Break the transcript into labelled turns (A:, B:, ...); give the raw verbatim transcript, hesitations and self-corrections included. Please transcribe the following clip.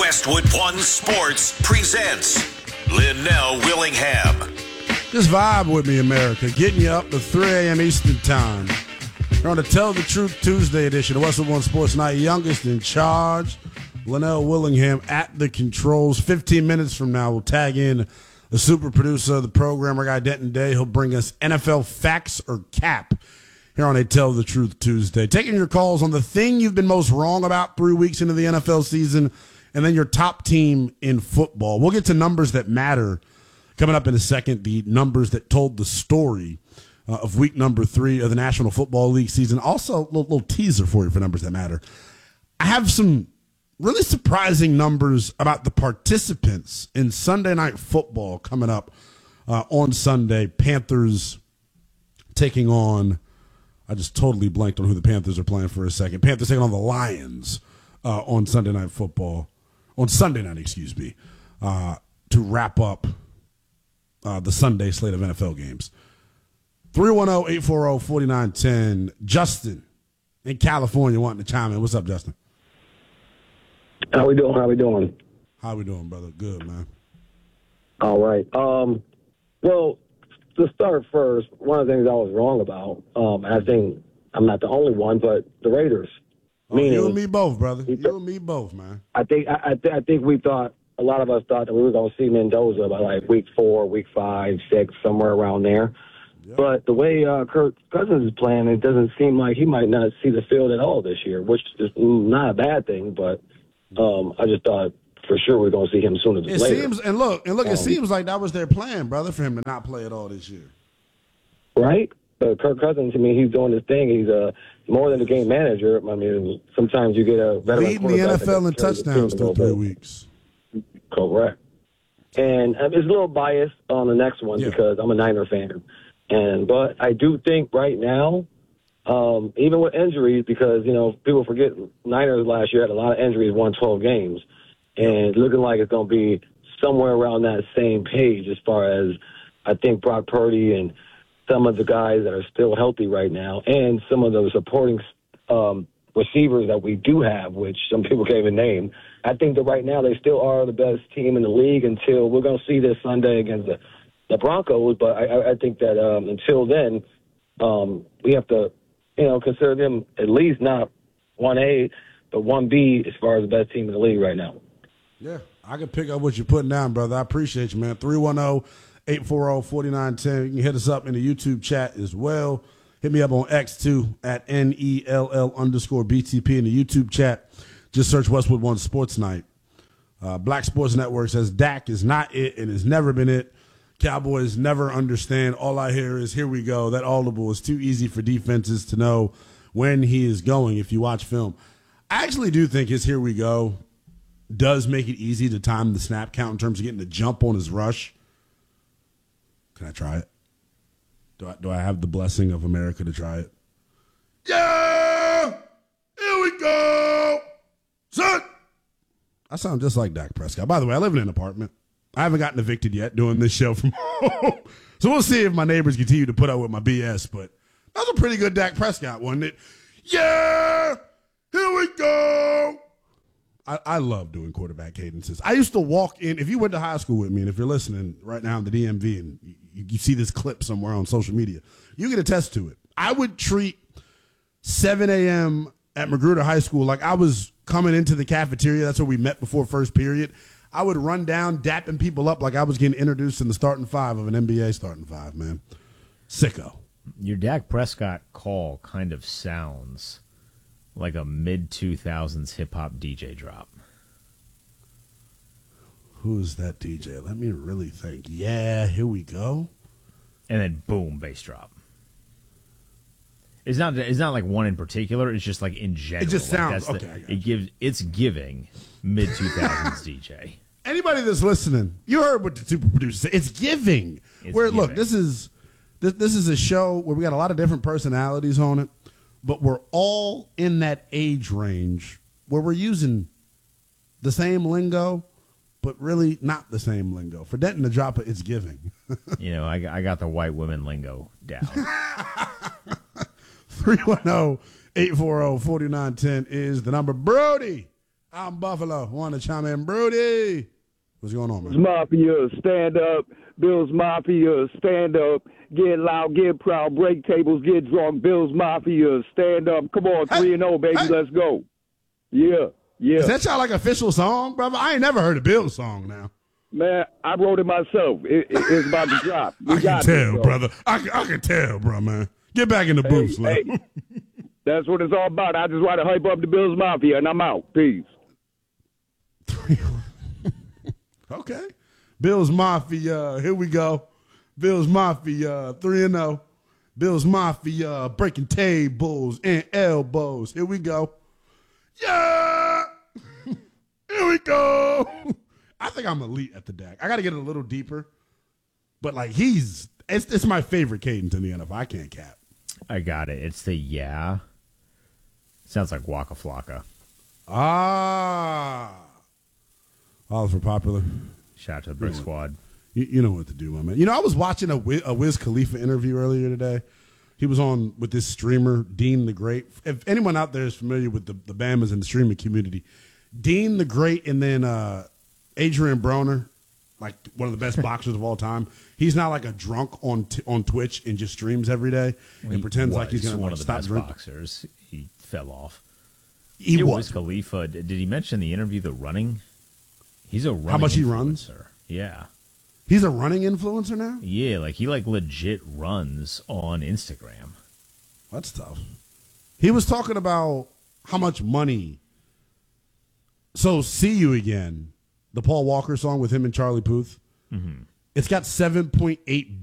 A: Westwood One Sports presents Linnell Willingham.
B: Just vibe with me, America. Getting you up to three a.m. Eastern Time. We're on the Tell the Truth Tuesday edition of Westwood One Sports Night. Youngest in charge, Linnell Willingham at the controls. fifteen minutes from now, we'll tag in the super producer of the program, our guy Denton Day. He'll bring us N F L facts or cap here on a Tell the Truth Tuesday. Taking your calls on the thing you've been most wrong about three weeks into the N F L season, and then your top team in football. We'll get to numbers that matter coming up in a second, the numbers that told the story uh, of week number three of the National Football League season. Also, a little, little teaser for you for numbers that matter. I have some really surprising numbers about the participants in Sunday Night Football coming up uh, on Sunday. Panthers taking on, I just totally blanked on who the Panthers are playing for a second. Panthers taking on the Lions uh, on Sunday Night Football. On Sunday night, excuse me, uh, to wrap up uh, the Sunday slate of N F L games. three one zero, eight four zero, four nine one zero. Justin in California wanting to chime in. What's up, Justin?
C: How we doing? How we doing?
B: How we doing, brother? Good, man.
C: All right. Um, well, to start first, one of the things I was wrong about, um, I think I'm not the only one, but the Raiders.
B: Oh,
C: Meaning,
B: you and me both, brother. You and me both, man.
C: I think I, I, th- I think we thought, a lot of us thought that we were going to see Mendoza by like week four, week five, six, somewhere around there. Yep. But the way uh, Kirk Cousins is playing, it doesn't seem like he might not see the field at all this year, which is not a bad thing, but um, I just thought for sure we're going to see him sooner than
B: it
C: later.
B: Seems, and look, and look,
C: um,
B: it seems like that was their plan, brother, for him to not play at all this year.
C: Right? Uh, Kirk Cousins, I mean, he's doing his thing. He's uh, more than a game manager. I mean, sometimes you get a veteran
B: leading the N F L in touchdowns through three weeks.
C: Correct. And um, it's a little biased on the next one yeah. because I'm a Niner fan. And but I do think right now, um, even with injuries, because, you know, people forget Niners last year had a lot of injuries, won twelve games. And it's looking like it's going to be somewhere around that same page as far as I think Brock Purdy and some of the guys that are still healthy right now, and some of the supporting um, receivers that we do have, which some people can't even name. I think that right now they still are the best team in the league until we're going to see this Sunday against the, the Broncos. But I, I think that um, until then, um, we have to, you know, consider them at least not one A, but one B as far as the best team in the league right now.
B: Yeah, I can pick up what you're putting down, brother. I appreciate you, man. three one zero, eight four zero, four nine one zero. You can hit us up in the YouTube chat as well. Hit me up on X too at N E L L underscore B T P in the YouTube chat. Just search Westwood One Sports Night. Uh, Black Sports Network says Dak is not it and has never been it. Cowboys never understand. All I hear is, here we go. That audible is too easy for defenses to know when he is going if you watch film. I actually do think his here we go does make it easy to time the snap count in terms of getting the jump on his rush. Can I try it? Do I, do I have the blessing of America to try it? Yeah! Here we go! Son! I sound just like Dak Prescott. By the way, I live in an apartment. I haven't gotten evicted yet doing this show from home. So we'll see if my neighbors continue to put up with my B S, but that was a pretty good Dak Prescott, wasn't it? Yeah! Here we go! I, I love doing quarterback cadences. I used to walk in, if you went to high school with me, and if you're listening right now in the D M V and you, you see this clip somewhere on social media, you can attest to it. I would treat seven a.m. at Magruder High School like I was coming into the cafeteria. That's where we met before first period. I would run down, dapping people up like I was getting introduced in the starting five of an N B A starting five, man. Sicko.
D: Your Dak Prescott call kind of sounds like a mid two thousands hip-hop D J drop.
B: Who's that D J? Let me really think. Yeah, here we go.
D: And then boom, bass drop. It's not It's not like one in particular. It's just like in general.
B: It just
D: like
B: sounds,
D: that's the,
B: okay.
D: It gives, it's giving mid two thousands D J.
B: Anybody that's listening, you heard what the super producer said. It's giving.
D: It's
B: where
D: giving.
B: Look, this is this, this is a show where we got a lot of different personalities on it, but we're all in that age range where we're using the same lingo, but really not the same lingo. For Denton to drop it, it's giving.
D: You know, I, I got the white women lingo down.
B: three one zero, eight four zero, four nine one zero is the number. Brody I'm Buffalo. Want to chime in, Brody? What's going on, man?
E: Bills Mafia, stand up. Bills Mafia, stand up. Get loud, get proud. Break tables, get drunk. Bills Mafia, stand up. Come on,
B: Hey,
E: three and zero, baby.
B: hey.
E: Let's go. Yeah, yeah.
B: Is that y'all like official song, brother? I ain't never heard a Bills song now.
E: Man, I wrote it myself. It, it, it's about to drop. We
B: I can
E: got
B: tell,
E: this,
B: brother. I, can- I can tell, bro, man. Get back in the booth, Slim.
E: Hey, that's what it's all about. I just want to hype up the Bills Mafia, and I'm out. Peace.
B: Okay. Bills Mafia. Here we go. Bills Mafia. three and oh. Bills Mafia. Breaking tables and elbows. Here we go. Yeah. Here we go. I think I'm elite at the D A C. I got to get a little deeper. But, like, he's it's, – it's my favorite cadence in the N F L. I can't cap.
D: I got it. It's the yeah. Sounds like Waka Flocka.
B: Ah. Oliver Popular.
D: Shout out to the Brick Squad.
B: You, you know what to do, my man. You know, I was watching a, Wiz, a Wiz Khalifa interview earlier today. He was on with this streamer, Dean the Great. If anyone out there is familiar with the, the Bamas and the streaming community, Dean the Great and then uh, Adrian Broner, like one of the best boxers of all time. He's now like a drunk on t- on Twitch and just streams every day and
D: He
B: pretends like he's
D: was
B: going to
D: one
B: like,
D: of the
B: stop
D: best
B: drinking.
D: boxers. He fell off.
B: He
D: Yeah,
B: was.
D: Wiz Khalifa. Did he mention the interview the running? He's a running
B: How much he runs?
D: influencer. Yeah.
B: He's a running influencer now?
D: Yeah, like he like legit runs on Instagram.
B: That's tough. He was talking about how much money. So, See You Again, the Paul Walker song with him and Charlie Puth. Mm-hmm. It's got seven point eight